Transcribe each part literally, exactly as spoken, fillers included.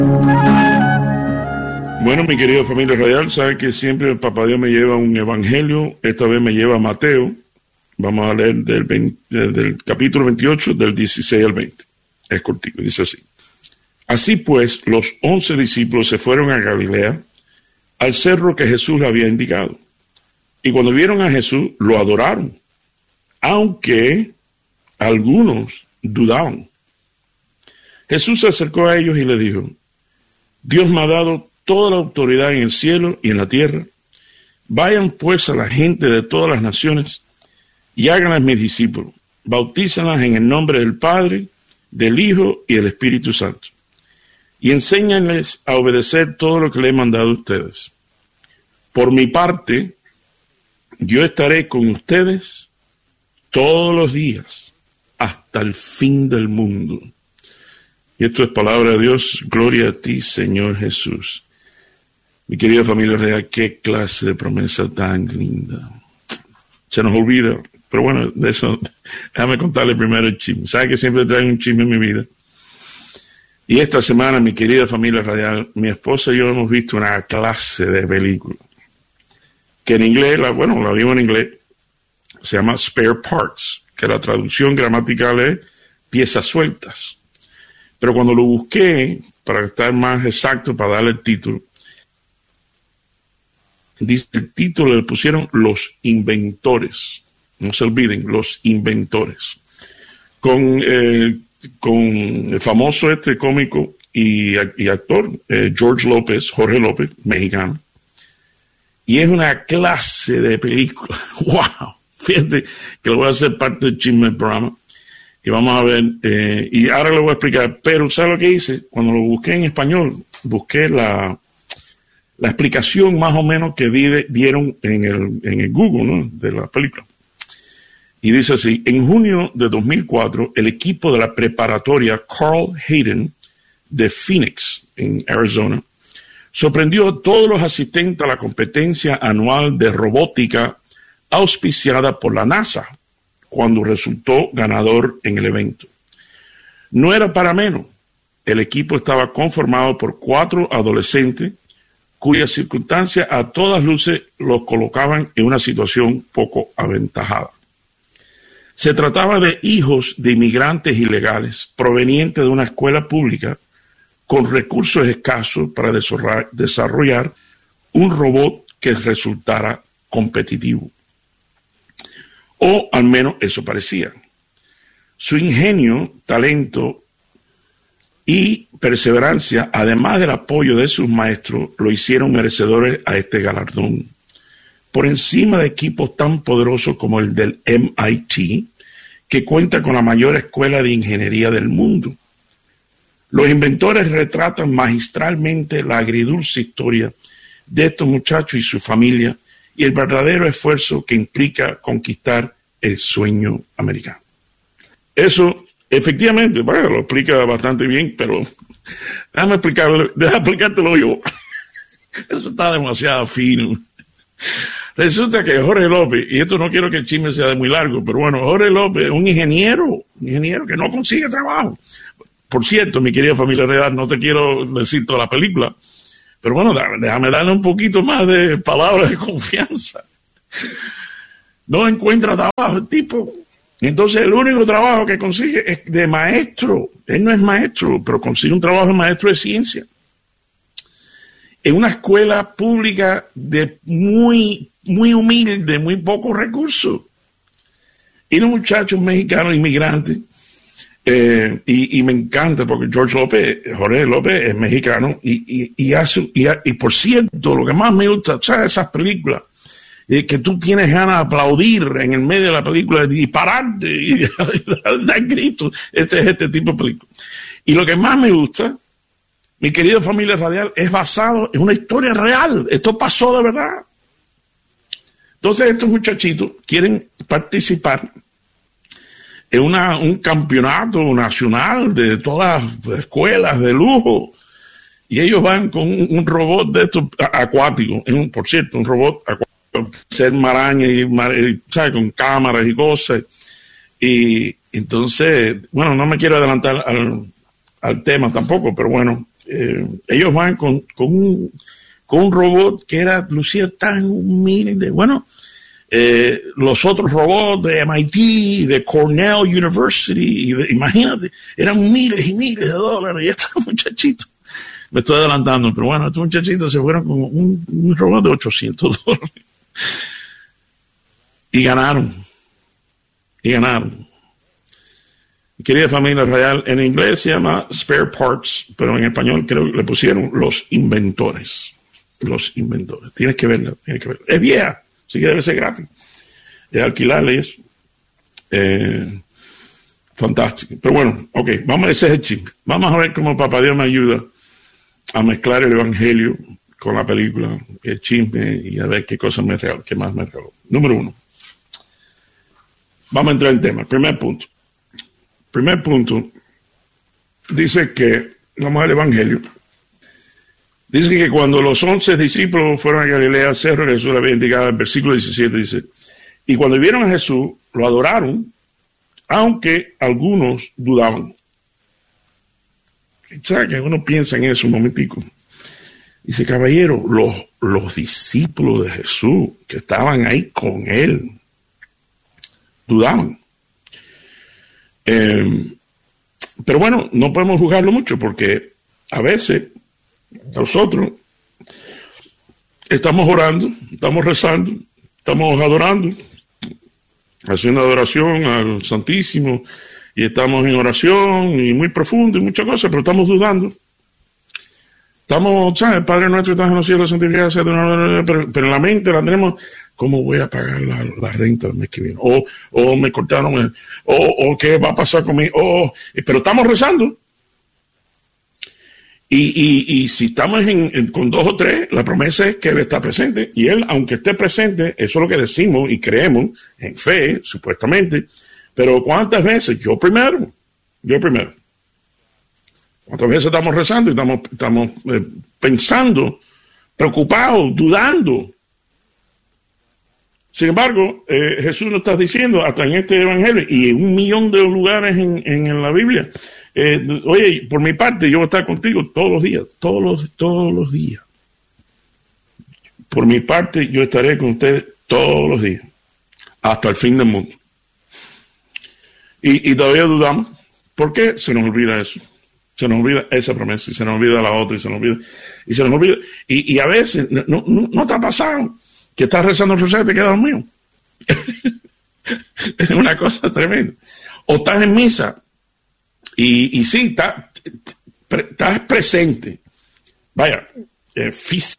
Bueno, mi querida familia radial, sabe que siempre Papá Dios me lleva un evangelio. Esta vez me lleva a Mateo. Vamos a leer del, veinte, del capítulo veintiocho, del dieciséis al veinte. Es cortito, dice así. Así pues, los once discípulos se fueron a Galilea, al cerro que Jesús le había indicado. Y cuando vieron a Jesús, lo adoraron, aunque algunos dudaban. Jesús se acercó a ellos y les dijo: Dios me ha dado toda la autoridad en el cielo y en la tierra. Vayan pues a la gente de todas las naciones y háganlas mis discípulos. Bautízanlas en el nombre del Padre, del Hijo y del Espíritu Santo. Y enséñanles a obedecer todo lo que les he mandado a ustedes. Por mi parte, yo estaré con ustedes todos los días hasta el fin del mundo. Y esto es palabra de Dios. Gloria a ti, Señor Jesús. Mi querida familia real, qué clase de promesa tan linda. Se nos olvida, pero bueno, de eso, déjame contarle primero el chisme. ¿Sabe que siempre traigo un chisme en mi vida? Y esta semana, mi querida familia radial, mi esposa y yo hemos visto una clase de película, que en inglés, la, bueno, la vimos en inglés, se llama Spare Parts, que la traducción gramatical es piezas sueltas. Pero cuando lo busqué, para estar más exacto, para darle el título, dice, el título le pusieron Los Inventores. No se olviden, Los Inventores. Con, eh, con el famoso este cómico y, y actor, eh, George López, Jorge López, mexicano. Y es una clase de película. ¡Wow! Fíjate que lo voy a hacer parte del chisme del programa. Y vamos a ver, eh, y ahora le voy a explicar, pero ¿sabe lo que hice? Cuando lo busqué en español, busqué la, la explicación más o menos que di, dieron en el, en el Google, ¿no?, de la película. Y dice así: en junio de dos mil cuatro, el equipo de la preparatoria Carl Hayden de Phoenix, en Arizona, sorprendió a todos los asistentes a la competencia anual de robótica auspiciada por la NASA, cuando resultó ganador en el evento. No era para menos. El equipo estaba conformado por cuatro adolescentes cuyas circunstancias a todas luces los colocaban en una situación poco aventajada. Se trataba de hijos de inmigrantes ilegales provenientes de una escuela pública con recursos escasos para desarrollar un robot que resultara competitivo. O al menos eso parecía. Su ingenio, talento y perseverancia, además del apoyo de sus maestros, lo hicieron merecedores a este galardón. Por encima de equipos tan poderosos como el del M I T, que cuenta con la mayor escuela de ingeniería del mundo. Los inventores retratan magistralmente la agridulce historia de estos muchachos y su familia, y el verdadero esfuerzo que implica conquistar el sueño americano. Eso, efectivamente, bueno, lo explica bastante bien, pero déjame explicarlo, déjame explicártelo yo. Eso está demasiado fino. Resulta que Jorge López, y esto no quiero que el chisme sea de muy largo, pero bueno, Jorge López es un ingeniero, un ingeniero que no consigue trabajo. Por cierto, mi querida familia real, no te quiero decir toda la película, pero bueno, déjame darle un poquito más de palabras de confianza. No encuentra trabajo el tipo. Entonces el único trabajo que consigue es de maestro. Él no es maestro, pero consigue un trabajo de maestro de ciencia. En una escuela pública de muy, muy humilde, muy pocos recursos. Y los muchachos mexicanos inmigrantes. Eh, y, y me encanta porque George López, Jorge López es mexicano y, y, y hace, y, y por cierto, lo que más me gusta, ¿sabes? Esas películas eh, que tú tienes ganas de aplaudir en el medio de la película, de dispararte y dar gritos. Este es este tipo de película. Y lo que más me gusta, mi querida familia radial, es basado en una historia real. Esto pasó de verdad. Entonces estos muchachitos quieren participar en una, un campeonato nacional de todas las escuelas de lujo. Y ellos van con un, un robot de estos acuáticos, un, por cierto, un robot acuático, ser maraña y, y ¿sabes? Con cámaras y cosas. Y entonces, bueno, no me quiero adelantar al, al tema tampoco, pero bueno, eh, ellos van con, con, un, con un robot que era, lucía tan humilde. Bueno, eh, los otros robots de M I T, de Cornell University, y de, imagínate, eran miles y miles de dólares. Y estos muchachitos, me estoy adelantando, pero bueno, estos muchachitos se fueron con un, un robot de ochocientos dólares. Y ganaron. Y ganaron. Querida familia real, en inglés se llama spare parts, pero en español creo que le pusieron los inventores. Los inventores. Tienes que verla, tienes que verla. Es vieja, así que debe ser gratis. De alquilarle eso. Eh, fantástico. Pero bueno, ok, vamos a ese es el chip. Vamos a ver cómo Papá Dios me ayuda a mezclar el evangelio con la película, el chisme, y a ver qué cosas me regaló, qué más me regaló. Número uno. Vamos a entrar en tema. Primer punto. Primer punto. Dice que, vamos al evangelio. Dice que cuando los once discípulos fueron a Galilea, cerro que Jesús le había indicado, el versículo diecisiete dice, y cuando vieron a Jesús, lo adoraron, aunque algunos dudaban. ¿Sabes que uno piensa en eso un momentico? Dice, caballero, los, los discípulos de Jesús que estaban ahí con él, dudaban. Eh, pero bueno, no podemos juzgarlo mucho porque a veces nosotros estamos orando, estamos rezando, estamos adorando, haciendo adoración al Santísimo, y estamos en oración y muy profundo y muchas cosas, pero estamos dudando. Estamos, ¿sabes? Padre nuestro que estás en los cielos, santificado sea tu nombre, pero, pero en la mente la tenemos, ¿cómo voy a pagar la, la renta del mes que viene? O, o me cortaron, el, o, o qué va a pasar conmigo, o, pero estamos rezando. Y, y, y si estamos en, en, con dos o tres, la promesa es que Él está presente. Y Él, aunque esté presente, eso es lo que decimos y creemos en fe, supuestamente. Pero ¿cuántas veces? Yo primero. Yo primero. ¿Cuántas veces estamos rezando y estamos, estamos eh, pensando, preocupados, dudando? Sin embargo, eh, Jesús nos está diciendo, hasta en este evangelio y en un millón de lugares en, en, en la Biblia, eh, oye, por mi parte, yo voy a estar contigo todos los días, todos los, todos los días. Por mi parte, yo estaré con ustedes todos los días, hasta el fin del mundo. Y, y todavía dudamos. ¿Por qué? Se nos olvida eso. Se nos olvida esa promesa, y se nos olvida la otra, y se nos olvida, y se nos olvida. Y, y a veces, no, no, no te ha pasado que estás rezando el rosario y te quedas dormido. Es una cosa tremenda. O estás en misa, y, y sí, estás, estás presente. Vaya, eh,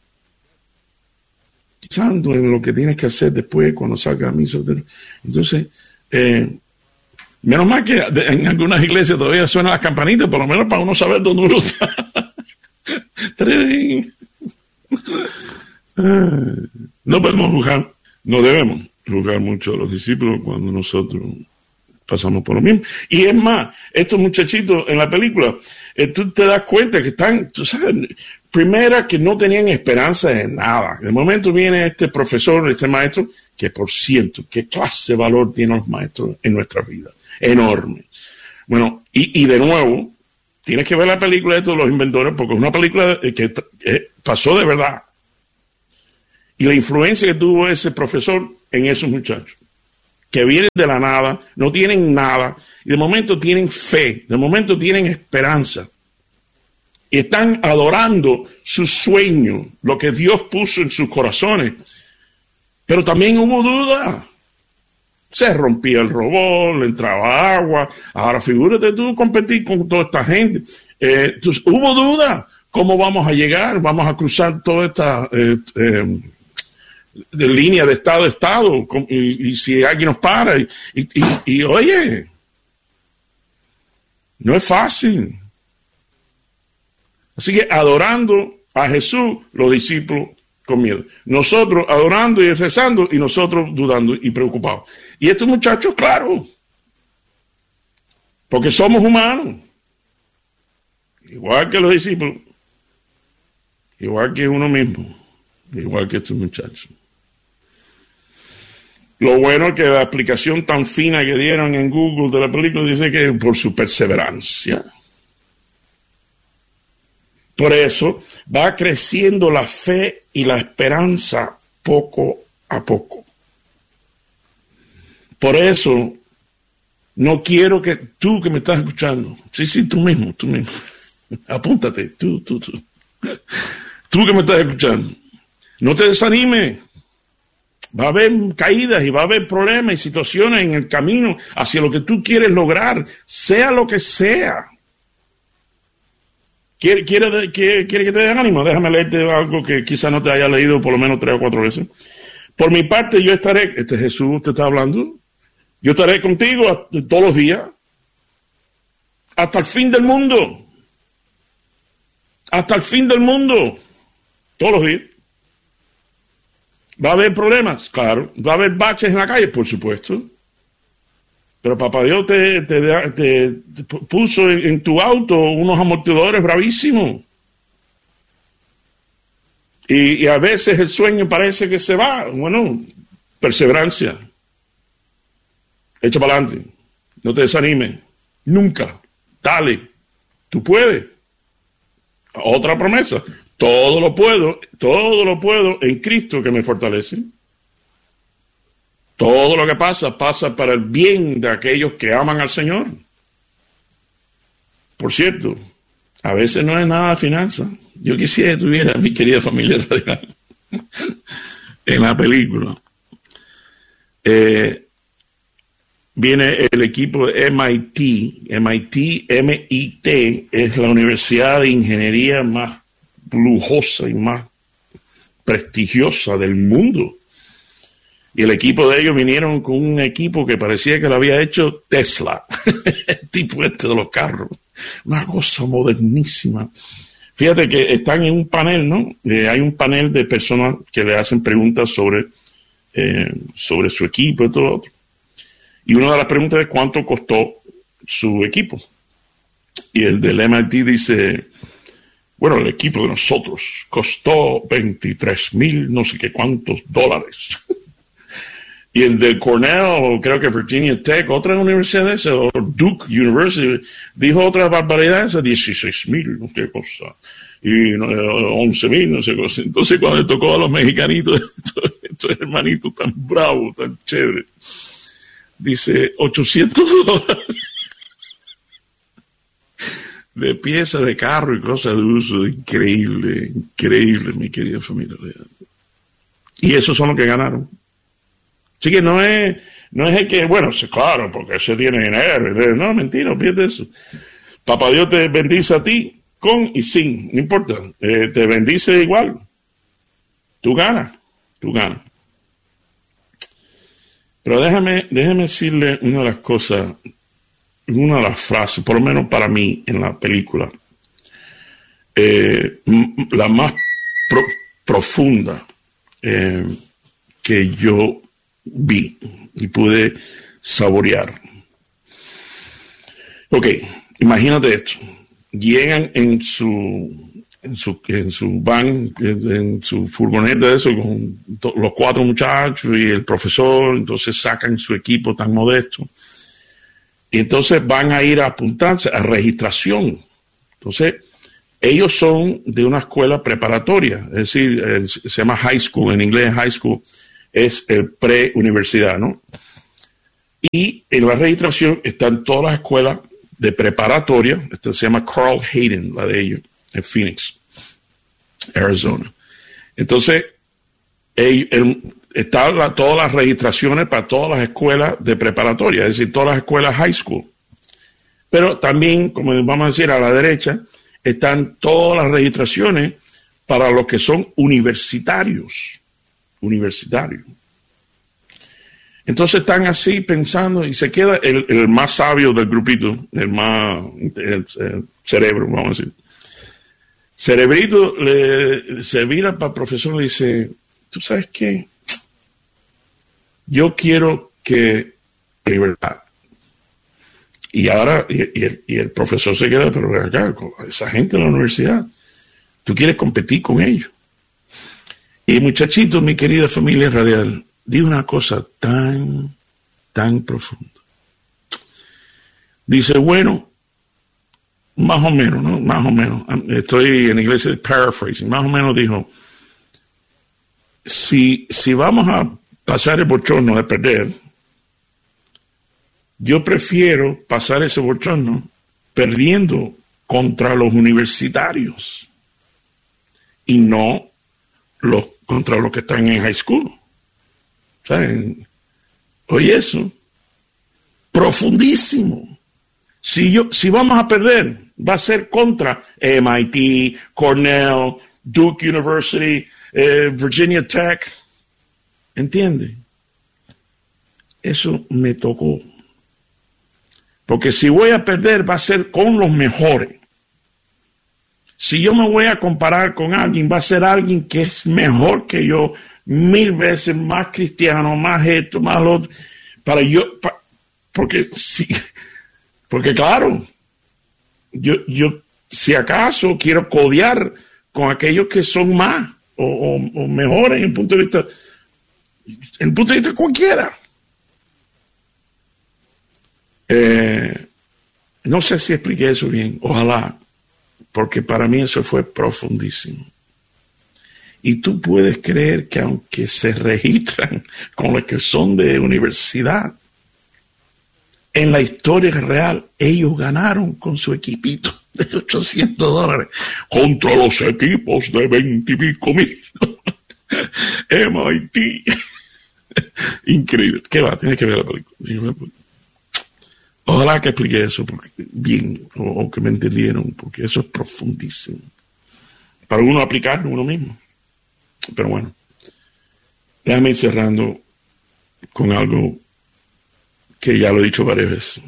pensando en lo que tienes que hacer después cuando salga a misa. Entonces, eh, menos mal que en algunas iglesias todavía suenan las campanitas, por lo menos para uno saber dónde uno está. No podemos juzgar, no debemos juzgar mucho a los discípulos cuando nosotros pasamos por lo mismo. Y es más, estos muchachitos en la película, eh, tú te das cuenta que están, tú sabes, primera que no tenían esperanza de nada. De momento viene este profesor, este maestro, que por cierto, qué clase de valor tienen los maestros en nuestra vida. Enorme. Bueno, y, y de nuevo, tienes que ver la película de todos los inventores, porque es una película que eh, pasó de verdad. Y la influencia que tuvo ese profesor en esos muchachos, que vienen de la nada, no tienen nada, y de momento tienen fe, de momento tienen esperanza. Y están adorando su sueño, lo que Dios puso en sus corazones. Pero también hubo duda. Se rompía el robot, le entraba agua. Ahora figúrate tú competir con toda esta gente. Eh, entonces, hubo duda. ¿Cómo vamos a llegar? Vamos a cruzar toda esta eh, eh, de línea de estado a estado. Y, y si alguien nos para. Y, y, y, y oye, no es fácil. Así que adorando a Jesús, los discípulos con miedo. Nosotros adorando y rezando y nosotros dudando y preocupados. Y estos muchachos, claro, porque somos humanos, igual que los discípulos, igual que uno mismo, igual que estos muchachos. Lo bueno es que la explicación tan fina que dieron en Google de la película dice que por su perseverancia. Por eso va creciendo la fe y la esperanza poco a poco. Por eso no quiero que tú que me estás escuchando, sí, sí, tú mismo, tú mismo, apúntate, tú, tú, tú, tú que me estás escuchando, no te desanimes. Va a haber caídas y va a haber problemas y situaciones en el camino hacia lo que tú quieres lograr, sea lo que sea. ¿Quiere, quiere, quiere, quiere que te den ánimo? Déjame leerte algo que quizás no te haya leído por lo menos tres o cuatro veces. Por mi parte, yo estaré, este Jesús te está hablando, yo estaré contigo todos los días, hasta el fin del mundo. Hasta el fin del mundo. Todos los días. ¿Va a haber problemas? Claro. ¿Va a haber baches en la calle? Por supuesto. Pero papá Dios te, te, te, te puso en, en tu auto unos amortiguadores bravísimos. Y, y a veces el sueño parece que se va. Bueno, perseverancia. Echa para adelante. No te desanimes. Nunca. Dale. Tú puedes. Otra promesa. Todo lo puedo, todo lo puedo en Cristo que me fortalece. Todo lo que pasa, pasa para el bien de aquellos que aman al Señor. Por cierto, a veces no es nada de finanzas. Yo quisiera que tuviera mi querida familia radial en la película. Eh, viene el equipo de M I T. M I T, M I T, es la universidad de ingeniería más lujosa y más prestigiosa del mundo. Y el equipo de ellos vinieron con un equipo que parecía que lo había hecho Tesla, el tipo este de los carros, una cosa modernísima. Fíjate que están en un panel, ¿no? Eh, hay un panel de personas que le hacen preguntas sobre, eh, sobre su equipo y todo lo otro. Y una de las preguntas es cuánto costó su equipo. Y el del M I T dice, bueno, el equipo de nosotros costó veintitrés mil no sé qué cuántos dólares. Y el de Cornell, creo que Virginia Tech, otra universidad de esa, o Duke University, dijo otra barbaridad, esa dieciséis mil, no sé qué cosa, y once mil, no sé qué cosa. Entonces cuando le tocó a los mexicanitos, estos, estos hermanitos tan bravos, tan chéveres, dice ochocientos dólares. De piezas de carro y cosas de uso, increíble, increíble, mi querida familia. Y esos son los que ganaron. Así que no es, no es el que, bueno, claro, porque ese tiene dinero. No, mentira, olvídate eso. Papá Dios te bendice a ti, con y sin, no importa. Eh, te bendice igual. Tú ganas, tú ganas. Pero déjame, déjame decirle una de las cosas, una de las frases, por lo menos para mí, en la película, eh, la más pro, profunda eh, que yo vi y pude saborear. Ok, imagínate esto. Llegan en su, en su, en su van, en su furgoneta de eso, con to, los cuatro muchachos y el profesor, entonces sacan su equipo tan modesto. Y entonces van a ir a apuntarse a registración. Entonces, ellos son de una escuela preparatoria, es decir, eh, se llama high school, en inglés high school es el pre-universidad, ¿no? Y en la registración están todas las escuelas de preparatoria, esta se llama Carl Hayden, la de ellos, en Phoenix, Arizona. Entonces, el, el, están la, todas las registraciones para todas las escuelas de preparatoria, es decir, todas las escuelas high school. Pero también, como vamos a decir, a la derecha, están todas las registraciones para los que son universitarios. Universitarios. Entonces están así pensando y se queda el, el más sabio del grupito, el más el, el cerebro, vamos a decir. Cerebrito le, se vira para el profesor y le dice, ¿tú sabes qué? Yo quiero que libertad. Y ahora, y, y, el, y el profesor se queda, pero acá, con esa gente de la universidad, tú quieres competir con ellos. Y muchachitos, mi querida familia radial, di una cosa tan, tan profunda. Dice, bueno, más o menos, ¿no? Más o menos. Estoy en inglés paraphrasing. Más o menos dijo, si, si vamos a pasar el bochorno de perder, yo prefiero pasar ese bochorno perdiendo contra los universitarios y no los, contra los que están en high school. ¿Saben? Oye, eso, profundísimo. Si, yo, si vamos a perder, va a ser contra M I T, Cornell, Duke University, eh, Virginia Tech. ¿Entiende? Eso me tocó. Porque si voy a perder, va a ser con los mejores. Si yo me voy a comparar con alguien, va a ser alguien que es mejor que yo, mil veces más cristiano, más esto, más lo otro. Para yo, para, porque si, porque claro, yo, yo, si acaso quiero codear con aquellos que son más o, o, o mejores en el punto de vista, en el punto de vista cualquiera. Eh, no sé si expliqué eso bien, ojalá, porque para mí eso fue profundísimo. Y tú puedes creer que aunque se registran con los que son de universidad, en la historia real, ellos ganaron con su equipito de ochocientos dólares contra los equipos de veinte y pico mil. M I T. Increíble. ¿Qué va? Tienes que ver la película. Ojalá que explique eso porque, bien, o, o que me entendieron, porque eso es profundísimo. Para uno aplicarlo uno mismo. Pero bueno, déjame ir cerrando con algo que ya lo he dicho varias veces.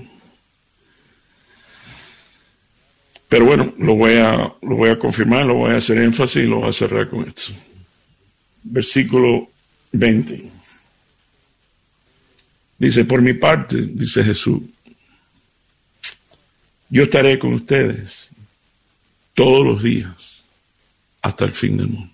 Pero bueno, lo voy a, lo voy a confirmar, lo voy a hacer énfasis y lo voy a cerrar con esto. Versículo veinte. Dice, por mi parte, dice Jesús, yo estaré con ustedes todos los días hasta el fin del mundo.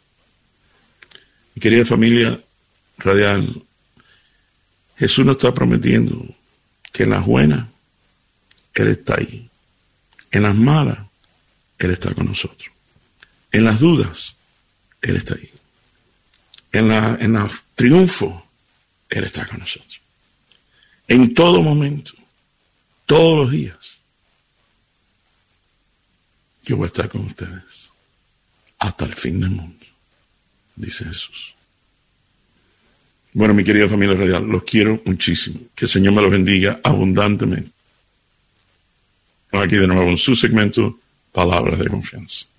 Mi querida familia radial, Jesús nos está prometiendo que en las buenas Él está ahí. En las malas, Él está con nosotros. En las dudas, Él está ahí. En la, en los triunfos, Él está con nosotros. En todo momento, todos los días, yo voy a estar con ustedes hasta el fin del mundo, dice Jesús. Bueno, mi querida familia radial, los quiero muchísimo. Que el Señor me los bendiga abundantemente. Aquí de nuevo en su segmento, Palabras de Confianza.